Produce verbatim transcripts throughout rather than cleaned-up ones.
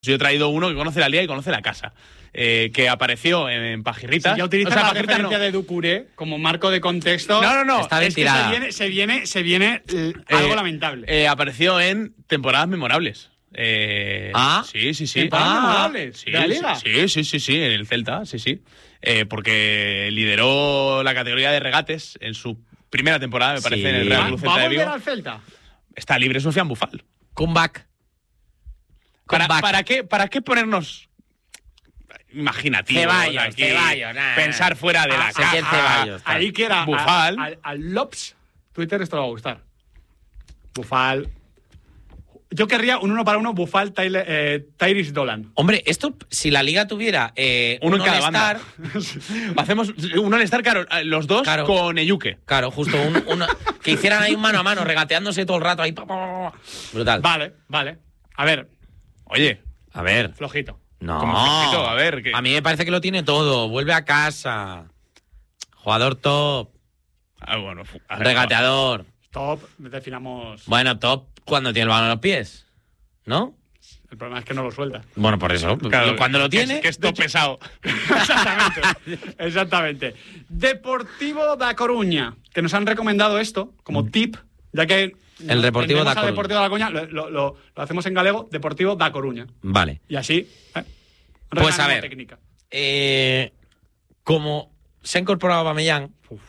Yo he traído uno que conoce la liga y conoce la casa. Eh, que apareció en, en Pajirrita. Si ya utilizas o sea, la Pajirrita referencia no. de Ducouré como marco de contexto. No, no, no. Está bien es que tirada. se viene, se viene, se viene eh, Eh, algo lamentable. Eh, apareció en temporadas memorables. Eh, Ah. sí, sí, sí. ¿Temporadas Ah, memorables? sí, ¿De la liga? Sí, sí, sí, sí, en el Celta, sí, sí. Eh, porque lideró la categoría de regates en su primera temporada, me parece, Sí. en el Real ¿Va, Club va Celta a de volver Vigo. al Celta? Está libre Sofian Bufal. Comeback. ¿Para, Comeback. ¿para, qué, ¿Para qué ponernos imaginativos? Ceballos, aquí, Ceballos, nah. pensar fuera de la Ah, caja? Ezequiel Ceballos. tal. Ahí que era Bufal. a- a- al Lops. Twitter esto le va a gustar. Bufal. Yo querría un uno para uno Bufal Tyler, eh, Tyrese Dolan. Hombre, esto, si la liga tuviera eh, Uno en un cada All-Star, banda. Hacemos un All-Star, claro, los dos Claro. con Eyuke. claro, justo un, un- que hicieran ahí un mano a mano, regateándose todo el rato ahí. pa, pa, pa, pa. Brutal. Vale, vale. A ver, Oye, A ver. flojito. No. Como flojito, a ver, que- A mí me parece que lo tiene todo. Vuelve a casa. Jugador top. ah, bueno, fu- a ver, Regateador. Top, definamos. Bueno, top cuando tiene el balón en los pies. ¿No? El problema es que no lo suelta. Bueno, por eso. claro, cuando lo que es- tiene. Que es todo pesado. Exactamente. Exactamente. Deportivo da Coruña, que nos han recomendado esto como tip, ya que El Deportivo tendemos da a Coruña. Deportivo da Coruña, lo, lo- lo- lo hacemos en galego, Deportivo da Coruña. Vale. Y así. ¿eh? Pues a Regla ver. técnica. Eh, como se ha incorporado Aubameyang,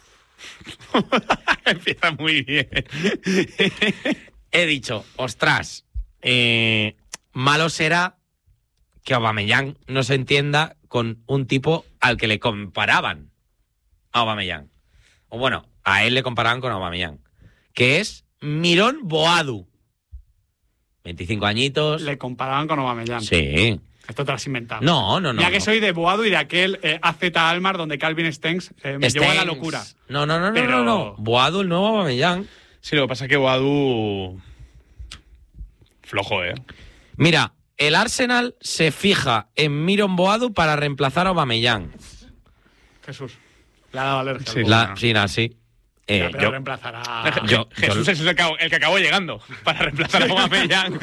Empieza muy bien. he dicho, ostras, eh, malo será que Aubameyang no se entienda con un tipo al que le comparaban a Aubameyang. O bueno, a él le comparaban con Aubameyang, que es Mirón Boadu. veinticinco añitos. Le comparaban con Aubameyang. Sí. Esto te lo has inventado. No, no, no. Ya que no. soy de Boadu y de aquel eh, A Z Almar donde Calvin Stengs eh, me llevó a la Stengs. locura. No, no, no, no, Pero- no, no. Boadu, el nuevo Aubameyang. Sí, lo que pasa es que Boadu. Flojo, ¿eh? Mira, el Arsenal se fija en Miron Boadu para reemplazar a Aubameyang. Jesús. Le ha dado alergia. Sí, al La, Boadu. sí, la, sí. Eh, Ya, pero yo- reemplazará. Yo- Jesús yo- es el que, acabó, el que acabó llegando para reemplazar a Aubameyang.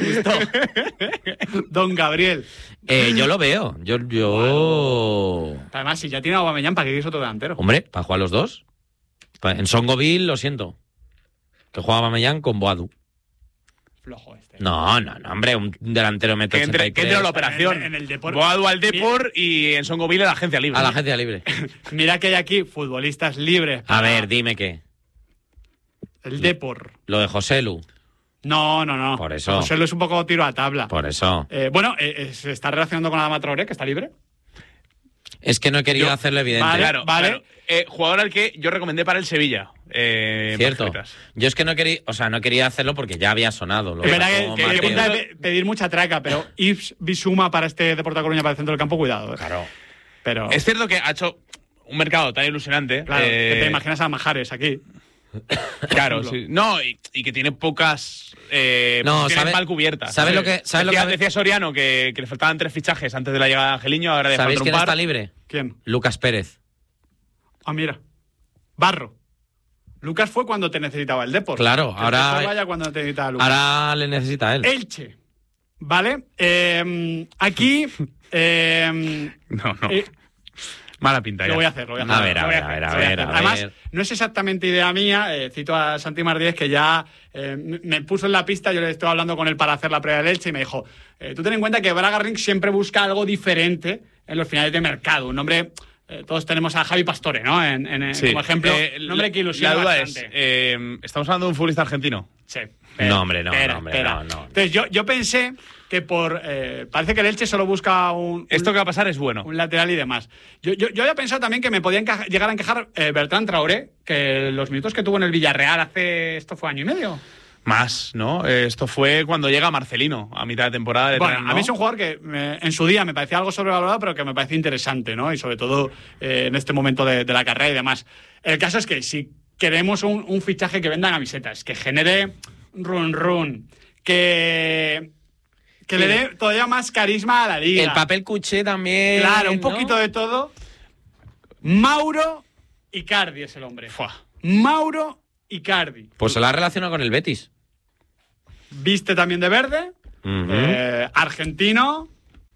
Don Gabriel. eh, yo lo veo. Yo, yo... Además, si ya tiene a Aubameyang, ¿para qué quieres otro delantero? Hombre, para jugar los dos. Pa- En Songoville, lo siento. Que juega Aubameyang con Boadu. Flojo este. No, no, no, hombre, un delantero metro que, entre, que ochenta y entre a la tres operación. En el- en el Depor- Boadu al Depor y en Songoville a la agencia libre. a la agencia libre. Mira que hay aquí futbolistas libres. A para ver, dime qué. El Depor. Lo de José Lu. No, no, no. Por eso. José Lu es un poco tiro a tabla. Por eso. Eh, bueno, eh, eh, se está relacionando con Adama Traoré, que está libre. Es que no he querido Yo- hacerlo evidente. Vale, Claro, vale. claro. Eh, jugador al que yo recomendé para el Sevilla. Eh, Cierto. Margaritas. Yo es que no quería, o sea, no quería hacerlo porque ya había sonado. Lo Es verdad sacó que, que Mateo. pinta de pe- pedir mucha traca, pero Ips Bisuma para este Deportivo Coruña para el centro del campo, cuidado. eh. Claro. Pero, Es cierto que ha hecho un mercado tan ilusionante. claro, eh, que te imaginas a Majares aquí. Claro, ejemplo. sí. No, y, y que tiene pocas eh, No, posiciones ¿sabe- mal cubiertas. ¿sabe lo que- sabe lo decía, que- decía Soriano que, que le faltaban tres fichajes antes de la llegada de Angeliño, ahora de ¿Sabéis falta quién un par. está libre? ¿Quién? Lucas Pérez. Ah, mira. Barro. Lucas fue cuando te necesitaba el Depor. Claro, Que ahora- Depor vaya cuando te necesitaba a Lucas. Ahora le necesita a él. Elche. ¿Vale? Eh, aquí. eh, No, no. eh, Mala pinta ya. Lo voy a hacer, lo voy a hacer. A ver, a lo voy ver, a ver, lo a voy ver, hacer. a Además, ver. no es exactamente idea mía. eh, cito a Santi Mardíez, que ya eh, me me puso en la pista. Yo le estoy hablando con él para hacer la prueba del Elche y me dijo: eh, tú ten en cuenta que Braga Ring siempre busca algo diferente en los finales de mercado. Un nombre. eh, todos tenemos a Javi Pastore, ¿no? En, en- Sí. Como ejemplo. Eh, un nombre que ilusiona La duda bastante. es, eh, ¿estamos hablando de un futbolista argentino? Sí. No, hombre, no, espera, no, hombre, espera. no, no. Entonces yo, yo pensé que por. eh, parece que el Elche solo busca un. un- Esto que va a pasar es bueno. un lateral y demás. Yo, yo, yo había pensado también que me podía encaja- llegar a encajar eh, Bertrand Traoré, que los minutos que tuvo en el Villarreal hace. ¿Esto fue año y medio? Más, ¿no? Eh, Esto fue cuando llega Marcelino a mitad de temporada. De Bueno, tren, a ¿no? mí es un jugador que me- en su día me parecía algo sobrevalorado, pero que me parece interesante, ¿no? Y sobre todo eh, en este momento de, de la carrera y demás. El caso es que si queremos un, un fichaje que venda camisetas, que genere run run, que. Que le dé todavía más carisma a la liga. El papel cuché también. Claro, un ¿no? poquito de todo. Mauro Icardi es el hombre. Fua. Mauro Icardi. Pues se la relaciona con el Betis. Viste también de verde. Ujú. eh, argentino.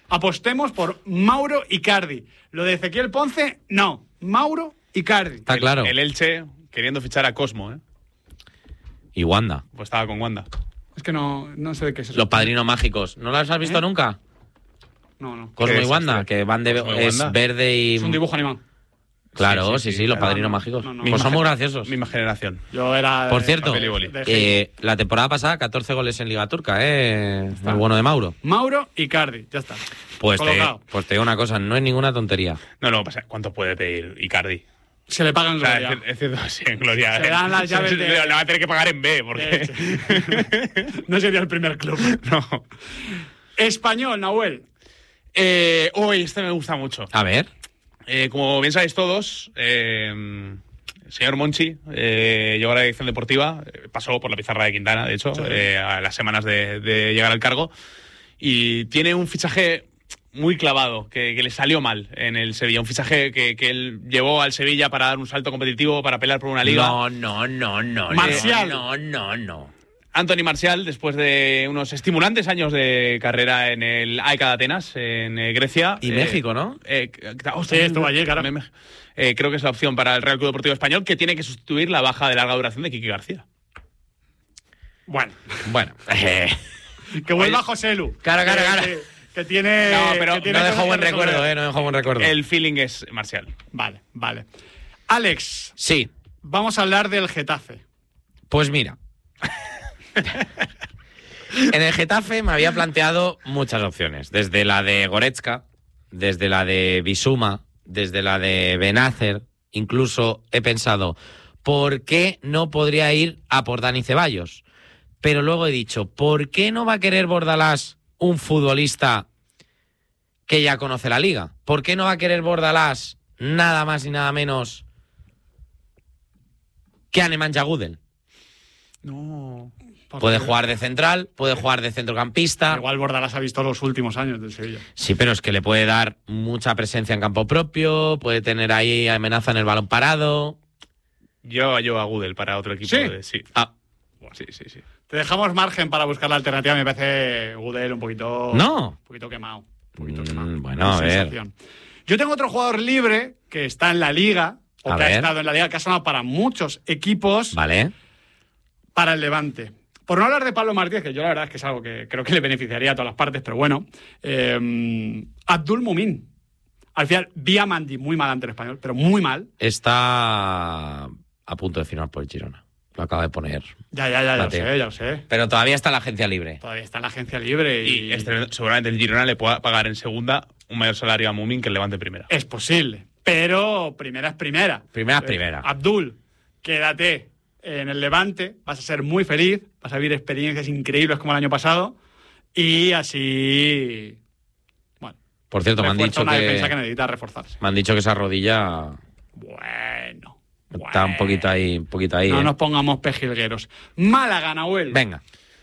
Apostemos por Mauro Icardi. Lo de Ezequiel Ponce, no. Mauro Icardi. Está claro. El, el Elche queriendo fichar a Cosmo, ¿eh? Y Wanda. Pues estaba con Wanda. Es que no, no sé de qué es eso. Los padrinos mágicos. ¿No los has visto ¿Eh? nunca? No, no. Cosmo ¿Qué y es Wanda, este? que van de Cosmo y es Wanda. verde y. Es un dibujo animado. Claro, Sí, sí, sí, sí, sí, los claro. padrinos No, mágicos. no, no. Pues Misma son muy gen- graciosos. Misma generación. Yo era. Por de- cierto, papel y boli. de- eh, la temporada pasada, catorce goles en Liga Turca, ¿eh? El bueno de Mauro. Mauro Icardi, ya está. Pues te, Colocado. pues te digo una cosa, no es ninguna tontería. No, no, pasa. ¿Cuánto puede pedir Icardi? Se le pagan O sea, gloria. es, es cierto, sí, en Gloria. Se dan las llaves de- Le va a tener que pagar en B, porque. No sería el primer club. no. Español, Nahuel. Eh, uy, este me gusta mucho. A ver. Eh, como bien sabéis todos, eh, el señor Monchi eh, llegó a la dirección deportiva, eh, pasó por la pizarra de Quintana, de hecho, Sí. eh, a las semanas de, de llegar al cargo, y tiene un fichaje muy clavado, que, que le salió mal en el Sevilla, un fichaje que, que él llevó al Sevilla para dar un salto competitivo, para pelear por una liga. No, no, no, no. Marcial. No, no, no. Anthony Martial, después de unos estimulantes años de carrera en el A E K de Atenas, en eh, Grecia. Y eh, México, ¿no? Eh, oh, Sí, estuvo allí, claro. me- me- eh, creo que es la opción para el Real Club Deportivo Español, que tiene que sustituir la baja de larga duración de Kiki García. Bueno, Bueno. eh, que vuelva José Lu. Claro, claro, Que- claro. Que, que tiene. No, pero que tiene no dejó cosas buen que resolver. recuerdo, ¿eh? No dejó buen recuerdo. El feeling es Martial. Vale, vale. Alex, Sí, vamos a hablar del Getafe. pues mira. En el Getafe me había planteado muchas opciones. Desde la de Goretzka, desde la de Bisuma, desde la de Benacer. Incluso he pensado, ¿por qué no podría ir a por Dani Ceballos? Pero luego he dicho, ¿por qué no va a querer Bordalás un futbolista que ya conoce la liga? ¿Por qué no va a querer Bordalás nada más y nada menos que a Nemanja Gudel? No. Puede jugar de central, puede jugar de centrocampista. Igual Bordalás ha visto los últimos años del Sevilla. Sí, pero es que le puede dar mucha presencia en campo propio, puede tener ahí amenaza en el balón parado. Yo, yo a Gudel para otro equipo. ¿Sí? De, sí. Ah, Sí, sí, sí. Te dejamos margen para buscar la alternativa. Me parece Gudel un poquito. No. Un poquito quemado. Un poquito Mm, quemado. bueno, a Mi ver. sensación. Yo tengo otro jugador libre que está en la liga, o A que ha ver. estado en la liga, que ha sonado para muchos equipos, vale. para el Levante. Por no hablar de Pablo Martínez, que yo la verdad es que es algo que creo que le beneficiaría a todas las partes, pero bueno. Eh, Abdul Mumin. Al final, vi a Mandy muy mal ante el Español, pero muy mal. Está a punto de firmar por el Girona. Lo acaba de poner. Ya, ya, ya, ya lo Mateo. sé, ya lo sé. Pero todavía está en la agencia libre. Todavía está en la agencia libre y, Y este- seguramente el Girona le pueda pagar en segunda un mayor salario a Mumin que el Levante en primera. es posible. Pero primera es primera. Primera es Eh, primera. Abdul, quédate en el Levante, vas a ser muy feliz, vas a vivir experiencias increíbles como el año pasado y así, bueno, Por cierto, me han refuerza dicho una defensa que que, necesita reforzarse. me han dicho que esa rodilla Bueno, está un poquito ahí, un poquito ahí. no ¿eh? nos pongamos pejilgueros. Málaga, Nahuel. Venga.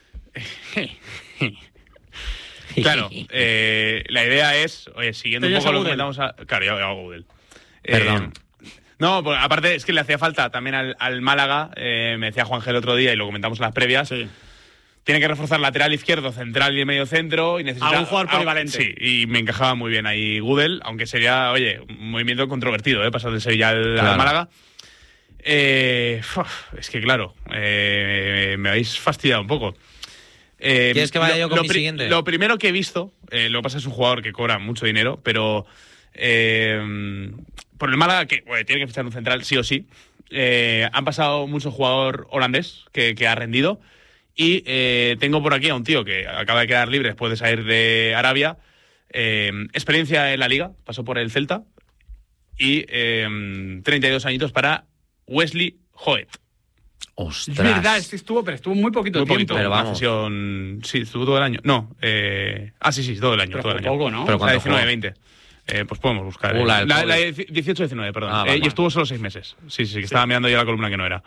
Claro, eh, la idea es, oye, siguiendo un Tenías poco a lo que Gudel. comentamos a... Claro, yo hago Gudel. Eh, Perdón. no, pues, aparte es que le hacía falta también al, al Málaga, eh, me decía Juanje el otro día y lo comentamos en las previas, Sí. tiene que reforzar lateral izquierdo, central y medio centro y necesita... Algún jugador ah, polivalente. Sí, y me encajaba muy bien ahí Gudel, aunque sería, oye, un movimiento controvertido, ¿eh? Pasar del Sevilla al, al Claro. Málaga. Eh, uf, es que claro, eh, me habéis fastidiado un poco. Eh, ¿Quieres que vaya lo- yo con lo mi pri- siguiente? Lo primero que he visto, eh, lo que pasa es un jugador que cobra mucho dinero, pero eh, por el Málaga, que bueno, tiene que fichar un central sí o sí, eh, han pasado mucho jugador holandés que, que ha rendido y eh, tengo por aquí a un tío que acaba de quedar libre después de salir de Arabia, eh, experiencia en la Liga, pasó por el Celta y eh, treinta y dos añitos para Wesley Hoet. Ostras. Es verdad, es que estuvo, pero estuvo muy poquito Muy tiempo. poquito, pero una vamos. cesión- sí, estuvo todo el año. No, eh, ah, sí, sí, todo el año. Pero todo el fue año. poco, ¿no? Pero O sea, ¿cuánto diecinueve jugó? veinte. Eh, pues podemos buscar. Uh, eh. la del la, COVID. la de dieciocho diecinueve, perdón. Ah, Eh, vale. y estuvo solo seis meses. Sí, sí, sí, que estaba mirando yo la columna que no era.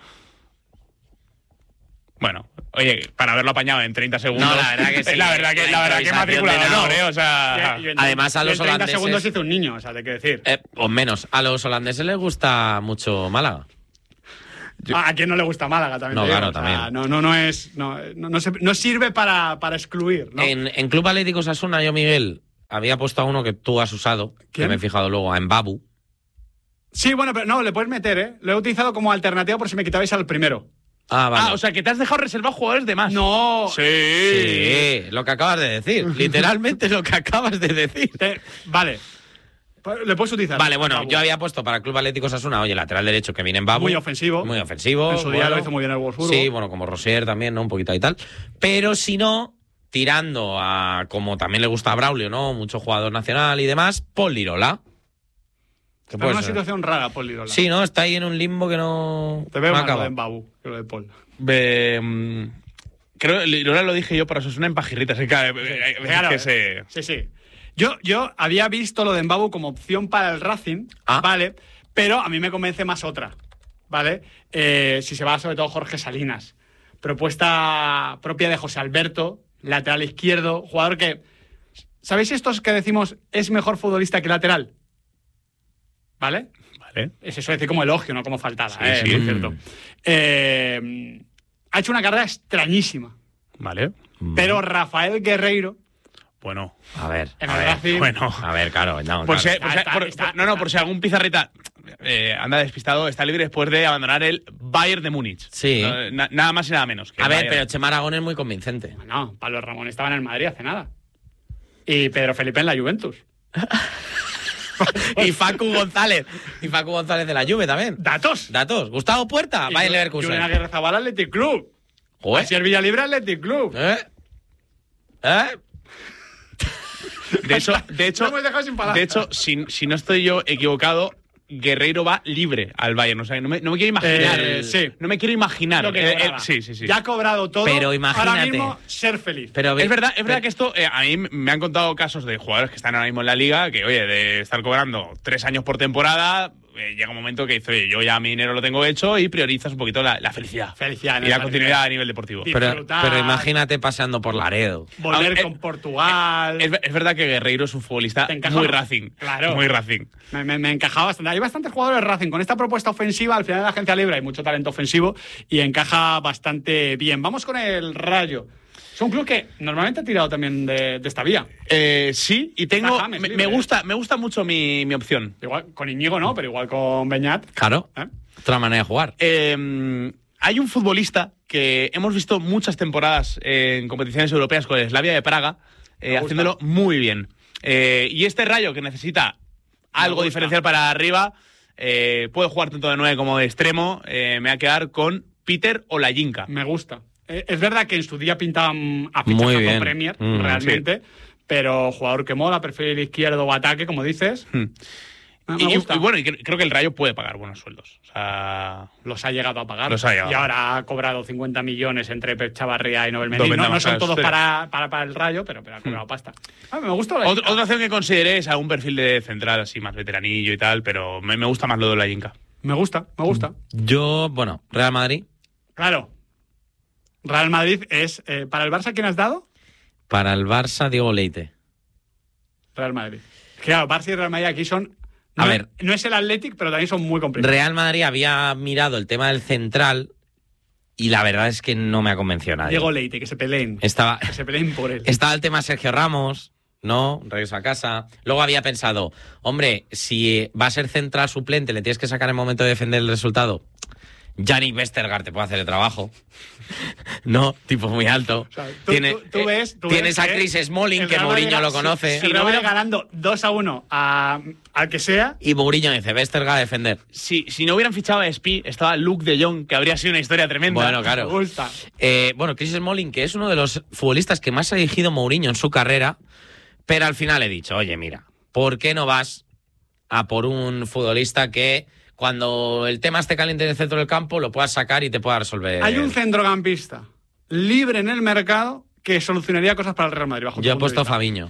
Bueno, oye, para haberlo apañado en treinta segundos. No, la verdad que sí. La verdad que, la La verdad que improvisación de matriculador, Nau. ¿eh? O sea. Y- y en- Además, a y en los treinta holandeses- segundos hizo un niño, o sea, te que decir. Eh, o menos. A los holandeses les gusta mucho Málaga. ¿A quién no le gusta Málaga también? No, te digo? claro, O sea, también. No, no, no es. No, no, no se- no sirve para, para excluir, ¿no? En, en Club Atlético Osasuna, yo, Miguel, había puesto a uno que tú has usado, ¿Quién? que me he fijado luego, a Mbabu. Sí, bueno, pero no, le puedes meter, ¿eh? Lo he utilizado como alternativa por si me quitabais al primero. Ah, vale. Ah, o sea, que te has dejado reservar jugadores de más. No. Sí. Sí, lo que acabas de decir. Literalmente lo que acabas de decir. Te- vale. Pues le puedes utilizar. Vale, bueno, Babu. yo había puesto para el Club Atlético Osasuna, oye, lateral derecho que viene en Babu. Muy ofensivo. Muy ofensivo. En su día bueno. lo hizo muy bien el Wolfsburgo. Sí, bueno, como Rosier también, ¿no? Un poquito y tal. Pero si no, tirando a, como también le gusta a Braulio, ¿no? Mucho jugador nacional y demás, Paul Lirola. ¿Qué Está en puede una ser? situación rara, Paul Lirola. Sí, ¿no? Está ahí en un limbo que no... Te veo no más lo acaba. de Mbabu que lo de Paul. Ve, mm, creo que ahora lo dije yo para Osasuna en pajirritas. Es que, eh, eh, es Claro, que se- Sí, sí. Yo, yo había visto lo de Mbabu como opción para el Racing, Ah. ¿vale? Pero a mí me convence más otra, ¿vale? Eh, si se va sobre todo Jorge Salinas. Propuesta propia de José Alberto, lateral izquierdo, jugador que... ¿Sabéis estos que decimos es mejor futbolista que lateral? ¿Vale? Vale. Es eso decir como elogio, no como faltada, Sí, eh, sí. por cierto. Eh, ha hecho una carrera extrañísima, Vale. Mm. pero Rafael Guerreiro Bueno. A ver, en a el ver. Racing... Bueno. A ver, claro. No, Por claro. si- por si- Está- por- está- por- no, no, está- por si algún pizarrita eh, anda despistado, está libre después de abandonar el Bayern de Múnich. Sí. No, na- nada más y nada menos. Que A el ver, Bayern. pero Chema Aragón es muy convincente. No, Pablo Ramón estaba en el Madrid hace nada. Y Pedro Felipe en la Juventus. Y Facu González. Y Facu González de la Juve también. ¡Datos! Datos. Gustavo Puerta, Y Bayer Ju- Leverkusen. Julián Aguirre Zabal, Athletic Club. Joder. Asier Villalibre, Athletic Club. ¿Eh? ¿Eh? De hecho, de hecho, Lo hemos dejado sin palabras. de hecho si, si no estoy yo equivocado, Guerreiro va libre al Bayern. O sea, no me, no me quiero imaginar. Eh, sí. No me quiero imaginar. Lo que Eh, eh, cobraba. sí, sí, sí. Ya ha cobrado todo. Pero Ahora imagínate. mismo, ser feliz. Pero Es verdad, es verdad que esto, eh, a mí me han contado casos de jugadores que están ahora mismo en la liga, que, oye, de estar cobrando tres años por temporada, eh, llega un momento que dice, oye, yo ya mi dinero lo tengo hecho y priorizas un poquito la, la felicidad. Felicidad en Y el la Madrid. continuidad a nivel deportivo. Sí. Pero, disfrutar. pero imagínate paseando por Laredo. Volver Ah, eh, con Portugal. Es, es verdad que Guerreiro es un futbolista Te encaja muy más. Racing. Claro. Muy Racing. Me, me, me encajaba bastante. Hay bastantes jugadores de Racing. Con esta propuesta ofensiva, al final de la agencia libre hay mucho talento ofensivo y encaja bastante bien. Vamos con el Rayo. Es un club que normalmente ha tirado también de, de esta vía. Eh, sí, y tengo. Está James Me, libre, me gusta, me gusta mucho mi, mi opción. Igual con Íñigo no, pero igual con Beñat. Claro. ¿eh? Otra manera de jugar. Eh, hay un futbolista que hemos visto muchas temporadas en competiciones europeas con el Slavia de Praga, eh, Me gusta. haciéndolo muy bien. Eh, y este Rayo que necesita algo gusta. diferencial para arriba, eh, puede jugar tanto de nueve como de extremo. Eh, me va a quedar con Peter Olayinka. Me gusta. Eh, es verdad que en su día pintaban a Muy fichaje bien. con Premier, Mm, realmente. Pero jugador que mola, perfil izquierdo o ataque, como dices. Hmm. Me, me Y, y- gusta. y bueno, y cre- creo que el Rayo puede pagar buenos sueldos. O sea, Los ha llegado a pagar. Los ha llegado. Y ahora ha cobrado cincuenta millones entre Pep Chavarría y Nobel Dos Mendy. No, ventanas no son más, todos sí. para, para, para el Rayo, pero, pero ha cobrado pasta. Ah, me gusta la Ot- otra opción que consideré es algún perfil de central así más veteranillo y tal, pero me, me gusta más lo de Olayinka. Me gusta, me gusta. Yo, bueno, Real Madrid. Claro. Real Madrid es. eh, ¿Para el Barça quién has dado? Para el Barça, Diego Leite. Real Madrid. Claro, Barça y Real Madrid aquí son. A no, ver. No es el Athletic, pero también son muy complicados. Real Madrid había mirado el tema del central y la verdad es que no me ha convencido nadie. Diego Leite, que se peleen. Estaba, Que se peleen por él. estaba el tema Sergio Ramos, ¿no? Regreso a casa. Luego había pensado, hombre, si va a ser central suplente, le tienes que sacar en el momento de defender el resultado. Yannick Vestergaard te puede hacer el trabajo. No, tipo muy alto. O sea, tú- Tiene- tú- tú ves- tú tienes ves a que Chris Smalling, el que Real Madrid Mourinho lo gana- conoce. Si, si el Real Madrid ganando dos a uno a, al que sea. Y Mourinho dice, Vestergaard a defender. Si, si no hubieran fichado a Spi, estaba Luke de Jong, que habría sido una historia tremenda. Bueno, Me claro. gusta. Eh, bueno, Chris Smalling, que es uno de los futbolistas que más ha dirigido Mourinho en su carrera, pero al final he dicho, oye, mira, ¿por qué no vas a por un futbolista que cuando el tema esté caliente en el centro del campo lo puedas sacar y te pueda resolver? Hay un centrocampista libre en el mercado que solucionaría cosas para el Real Madrid. Bajo tu Yo he punto de puesto a vista. Fabiño.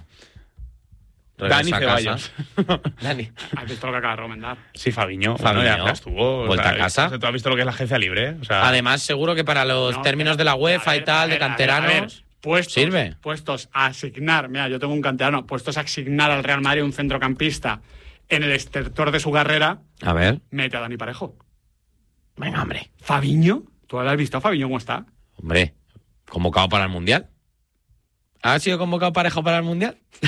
Dani Regresa a casa. Ceballos. Dani. Has visto lo que acaba de recomendar. Sí, Fabiño. Fabiño. Bueno, ya, ya estuvo. o Vuelta sea, a casa. o sea, tú has visto lo que es la agencia libre. ¿eh? O sea, Además, seguro que para los No, términos pero- de la a UEFA ver, y tal, a ver, de a ver, canteranos, a ver, puestos, sirve. Puestos a asignar, mira, yo tengo un canterano, puestos a asignar al Real Madrid un centrocampista en el estertor de su carrera, A ver, mete a Dani Parejo. venga, hombre. ¿Fabiño? ¿Tú lo has visto a Fabiño cómo está? Hombre, convocado para el Mundial. ¿Ha sido convocado Parejo para el Mundial?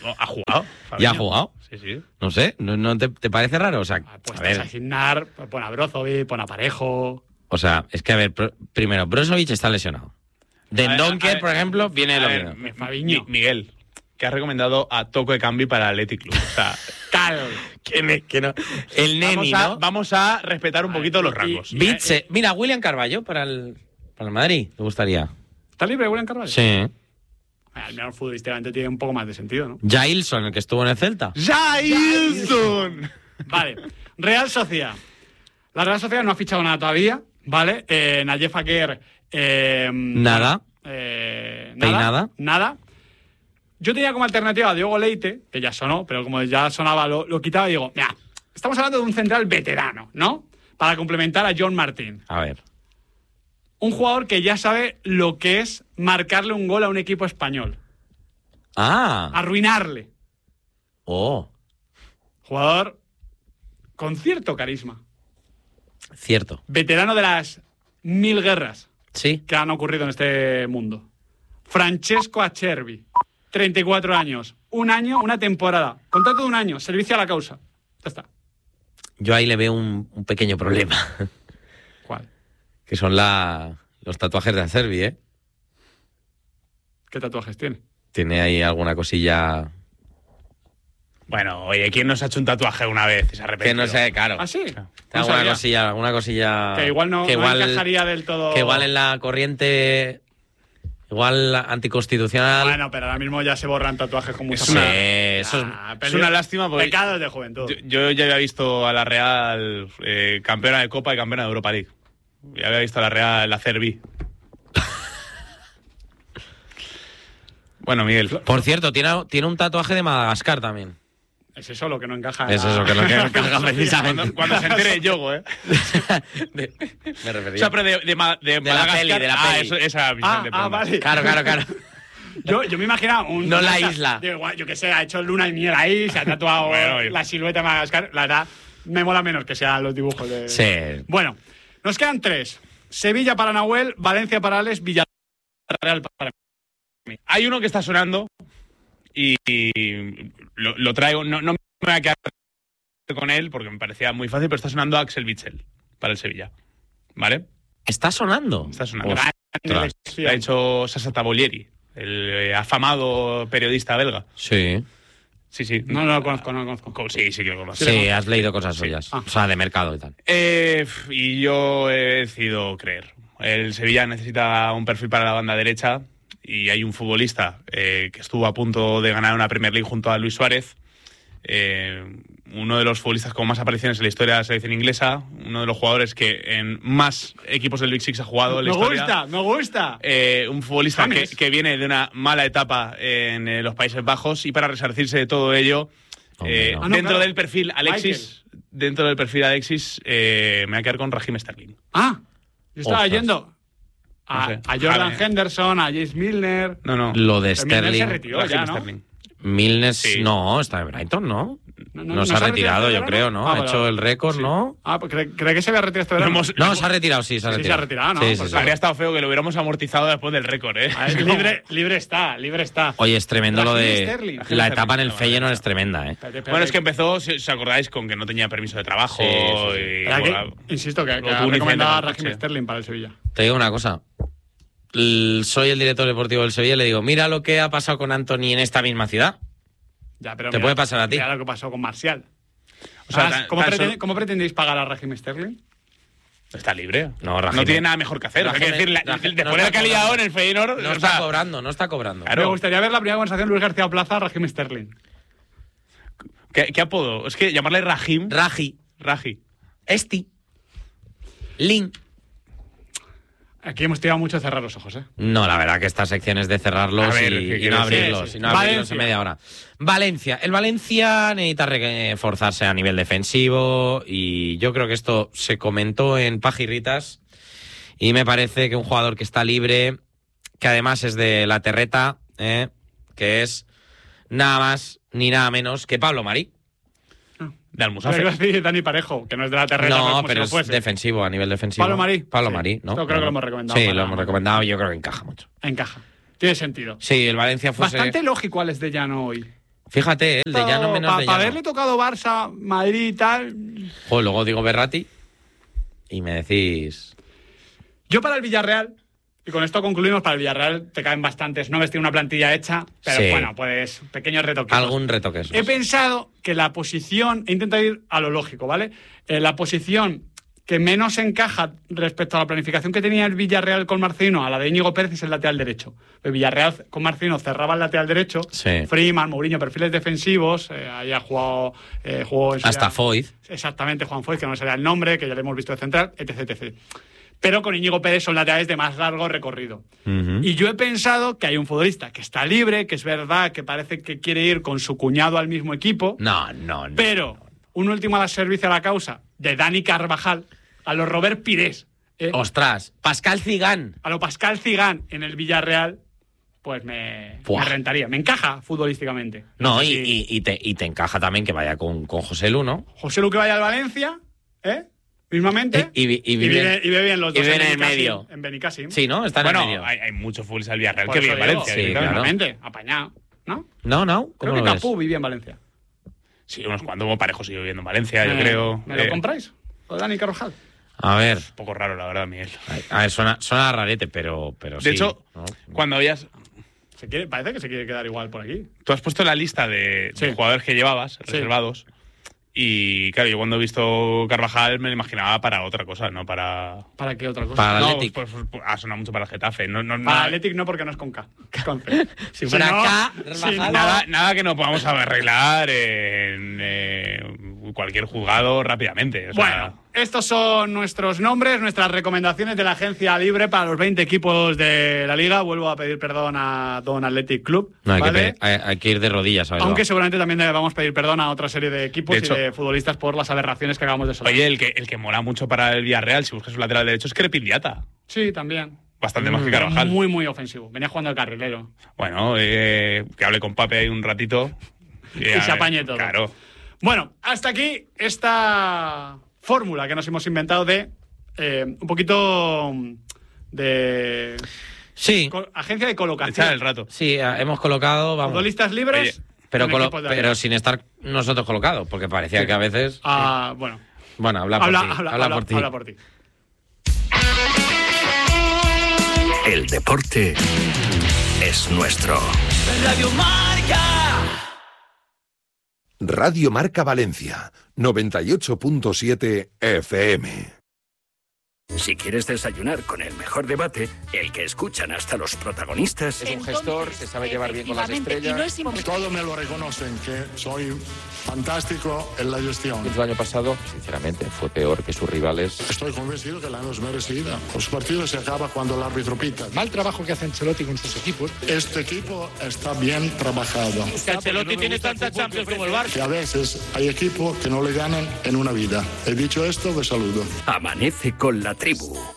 ¿Ha jugado? ¿Ya ha Fabinho. jugado? Sí, sí. No sé, ¿no, no te, te parece raro? O sea, Ah, Pues a a, ver, a Gimnar, pon a Brozovic, pon a Parejo. o sea, es que a ver, pr- primero, Brozovic está lesionado. A ver, a Dendonker, ver, por ejemplo, viene de a lo ver, mismo. Mi- Fabinho. Mi- Miguel, que has recomendado a Toco de Cambi para el Athletic Club. O sea, Cal. Que me- que no. El Neni, vamos, a, ¿no? vamos a respetar un Vale, poquito los y- rangos. y- Bitse. Mira, William Carballo para el, para el Madrid, ¿te gustaría? ¿Está libre William Carvalho? Sí. Al menos futbolísticamente tiene un poco más de sentido, ¿no? Jailson, el que estuvo en el Celta. ¡Jailson! Vale. Real Sociedad. La Real Sociedad no ha fichado nada todavía, ¿vale? Eh, Nayef Aker. Eh, Nada. Eh, Peinada. Nada. Yo tenía como alternativa a Diogo Leite, que ya sonó, pero como ya sonaba lo, lo quitaba y digo, mira, estamos hablando de un central veterano, ¿no? Para complementar a John Martín. A ver. Un jugador que ya sabe lo que es marcarle un gol a un equipo español. Ah. Arruinarle. Oh. Jugador con cierto carisma. Cierto. Veterano de las mil guerras Sí. que han ocurrido en este mundo. Francesco Acerbi, treinta y cuatro años. Un año, una temporada. Contrato de un año, servicio a la causa. Ya está. Yo ahí le veo un, un pequeño problema. ¿Cuál? Que son la, los tatuajes de Acerbi, ¿eh? ¿Qué tatuajes tiene? Tiene ahí alguna cosilla. Bueno, oye, ¿quién nos ha hecho un tatuaje una vez y se ha Que arrepentido? no sé, claro. ¿Ah, sí? Tiene No alguna sabía. cosilla, alguna cosilla. Que igual no, que no igual, encajaría del todo. que igual en la corriente. Igual anticonstitucional. Bueno, pero ahora mismo ya se borran tatuajes con mucha Es una- fuerza. Sí, eso es- Ah, es peligro- una lástima porque- Pecados de juventud. Yo, yo ya había visto a la Real eh, campeona de Copa y campeona de Europa League. Ya había visto a la Real hacer B. Bueno, Miguel. Por cierto, tiene, tiene un tatuaje de Madagascar también. Es eso lo que no encaja. Es eso, que no que no encaja precisamente. Cuando, cuando se entere el yogo, ¿eh? De- me O refería. sea, pero de, de, Ma- de la Madagascar. peli, de la ah, peli. eso- esa visión Ah, de ah, programa. vale. Claro, claro, claro. Yo, yo me imaginaba un. No la o sea, isla. Yo, igual, yo que sé, ha hecho luna y miel ahí, se ha tatuado Bueno, la silueta de Madagascar. La verdad, me mola menos que sean los dibujos de. Sí. Bueno, nos quedan tres: Sevilla para Nahuel, Valencia para Alex, Villarreal para mí. Hay uno que está sonando y, y lo, lo traigo. No, no me voy a quedar con él porque me parecía muy fácil, pero está sonando Axel Witsel para el Sevilla. ¿Vale? Está sonando. Está sonando. Ostras. Lo ha hecho Sasa Tavolieri, el eh, afamado periodista belga. Sí. Sí, sí. No, no lo conozco, no lo conozco. Co- Sí, sí que lo conozco. Sí, has leído cosas suyas. Ah. O sea, de mercado y tal. Eh, f- y yo he decidido creer. El Sevilla necesita un perfil para la banda derecha y hay un futbolista eh, que estuvo a punto de ganar una Premier League junto a Luis Suárez. Eh, uno de los futbolistas con más apariciones en la historia de la selección inglesa. Uno de los jugadores que en más equipos del Big Six ha jugado en la Me historia. gusta, me gusta. Eh, un futbolista que, James. que viene de una mala etapa en eh, los Países Bajos y para resarcirse de todo ello, Hombre, eh, no. Ah, no, dentro claro. del perfil Alexis, dentro del perfil Alexis, eh, me voy a quedar con Raheem Sterling. Ah, yo estaba Ostras. yendo a, No sé. a Jordan Javi. Henderson, a James Milner. No, no. Lo de Pero Milner se Sterling. retiró Raheem ya, ¿no? Sterling. Milnes, Sí. no, está en Brighton, ¿no? No, No, se ha retirado, yo creo, ¿no? Ah, ha vale, hecho vale. el récord, Sí. ¿no? Ah, pues cree, cree que se había retirado este Lo verano. hemos- No, se ha retirado, sí, se ha Sí, se retirado. ha retirado, ¿no? Sí, sí, Pues sí. Habría estado feo que lo hubiéramos amortizado después del récord, ¿eh? Ah, es libre, libre está, libre está. Oye, es tremendo lo Raheem de. Sterling. La Sterling, etapa en el no, Feyenoord vale, es tremenda, ¿eh? Espérate, espérate. Bueno, es que empezó, si os acordáis, con que no tenía permiso de trabajo. Sí, sí, sí. y, Espera que- bueno, insisto, que, que lo ha tuvo un recomendado a incidente con el Raheem coche. Sterling para el Sevilla. Te digo una cosa. L- Soy el director deportivo del Sevilla y le digo, mira lo que ha pasado con Anthony en esta misma ciudad. Ya, pero Te puede pasar a ti. Mira lo que pasó con Marcial. O sea, Ah, tan- ¿cómo, tan pretende- solo- ¿Cómo pretendéis pagar a Raheem Sterling? Está libre. No, Raheem- no tiene nada mejor que hacer. Raheem- Hay que decir, la- Raheem- después no de la está que ha liado en cobrando. el Feyenoord. No o está sea, cobrando, no está cobrando. Claro. Me gustaría ver la primera conversación Luis García Plaza, Raheem Sterling. ¿qué, qué apodo? Es que llamarle Rahim. Raji, Raji. Esti, Lin. Aquí hemos tirado mucho a cerrar los ojos, ¿eh? No, la verdad que esta sección es de cerrarlos A ver, y, ¿qué y quieres no decir? abrirlos, Sí, sí. y no abrirlos Valencia. en media hora. Valencia. El Valencia necesita reforzarse a nivel defensivo y yo creo que esto se comentó en Pajirritas y me parece que un jugador que está libre, que además es de la terreta, ¿eh? que es nada más ni nada menos que Pablo Marí. De Almusafe. Pero iba a decir Dani Parejo, que no es de la terreta, No, como pero si es lo fuese. defensivo, a nivel defensivo. Pablo Marí. Pablo Sí. Marí, ¿no? Esto creo que lo hemos recomendado Sí, para- lo hemos recomendado y yo creo que encaja mucho. Encaja. Tiene sentido. Sí, el Valencia fuese... Bastante lógico Alex de Llano hoy. Fíjate, ¿eh? El de Llano menos pa, de Para Llano. haberle tocado Barça, Madrid y tal... Joder, luego digo Berratti y me decís... Yo para el Villarreal, y con esto concluimos, para el Villarreal te caen bastantes nombres, tiene una plantilla hecha, pero Sí. bueno, pues pequeños retoques. Algún retoque. He pensado que la posición, he intentado ir a lo lógico, ¿vale? Eh, la posición que menos encaja respecto a la planificación que tenía el Villarreal con Marcelino a la de Íñigo Pérez es el lateral derecho. El Villarreal con Marcelino cerraba el lateral derecho, Sí. Freeman, Mourinho, perfiles defensivos, eh, ahí ha jugado, eh, jugó en su Hasta día- Foyt. Exactamente, Juan Foyt, que no me salía el nombre, que ya le hemos visto de central, etc, etcétera. Pero con Íñigo Pérez son laterales de más largo recorrido. Uh-huh. Y yo he pensado que hay un futbolista que está libre, que es verdad que parece que quiere ir con su cuñado al mismo equipo, No, no, no. pero un último al servicio a la causa de Dani Carvajal, a los Robert Pires, eh, Ostras, Pascal Zigán. a lo Pascal Zigán en el Villarreal, pues me, Buah. me rentaría. Me encaja futbolísticamente. No, sé y, si- y, y, te, y te encaja también que vaya con, con José Lu, ¿no? José Lu que vaya al Valencia, ¿eh? Mismamente. Y, y, y Y vive- vive, y vive bien los y dos vive en el Benicàssim, medio. En Benicàssim. Sí, ¿no? Está en Bueno, el medio. hay, hay muchos futbolistas del Villarreal Por que eso viven en digo, Valencia. sí, directamente. Exactamente, apañado, ¿no? No, no. Creo ¿Cómo que lo ves? Capú vivía en Valencia. Sí, unos cuantos como Parejo sigue viviendo en Valencia, yo Eh, creo. ¿Me lo Eh, compráis? ¿O Dani Carvajal? A ver. Un poco raro, la verdad, Miguel. A ver, suena, suena rarete, pero, pero De sí. hecho, ¿no? cuando habías... Se quiere, parece que se quiere quedar igual por aquí. Tú has puesto la lista de, Sí. de jugadores que llevabas, reservados. Y claro, yo cuando he visto Carvajal me lo imaginaba para otra cosa, no para... ¿Para qué otra cosa? Para no, Athletic. pues, pues, ha sonado mucho para el Getafe. No, no, Para nada, Athletic no, porque no es con K. Es con C. Si fuera no- K, si Carvajal. no- nada, nada que no podamos arreglar en eh, cualquier juzgado rápidamente. O sea, Bueno, estos son nuestros nombres, nuestras recomendaciones de la agencia libre para los veinte equipos de la liga. Vuelvo a pedir perdón a Don Athletic Club. No, hay, ¿vale? que, pe- hay, hay que ir de rodillas, ¿sabes? Aunque seguramente también debamos pedir perdón a otra serie de equipos De hecho- y de futbolistas por las aberraciones que acabamos de soltar. oye, el que, el que mola mucho para el Villarreal, si buscas un lateral derecho, es Crepin-Diata. Sí, también. Bastante Mm. más que Carvajal. Muy, muy ofensivo. Venía jugando al carrilero. Bueno, eh, que hable con Pape ahí un ratito. Y se apañe todo. Claro. Bueno, hasta aquí esta fórmula que nos hemos inventado de eh, un poquito de Sí, co- agencia de Echar colocación. el rato. sí, ah, hemos colocado, vamos. Futbolistas libres, Oye, Pero, en colo- equipos de la pero liga. sin estar nosotros colocados, porque parecía Sí. que a veces. Ah, bueno, Bueno, habla por habla, ti. habla, habla habla- por ti. habla por ti. El deporte es nuestro. Radio Marca. Radio Marca Valencia, noventa y ocho punto siete F M. Si quieres desayunar con el mejor debate, el que escuchan hasta los protagonistas, Es un gestor, se sabe llevar bien con las estrellas. Todo me lo reconocen, que soy fantástico en la gestión. El año pasado, sinceramente, fue peor que sus rivales. Estoy convencido que la hemos merecida. Los partidos se acaba cuando el árbitro pita. Mal trabajo que hace Ancelotti con sus equipos. Este equipo está bien trabajado. Que Ancelotti tiene tantas Champions como el Barça. Que a veces hay equipos que no le ganan en una vida. He dicho esto, de saludo. amanece con la tribu.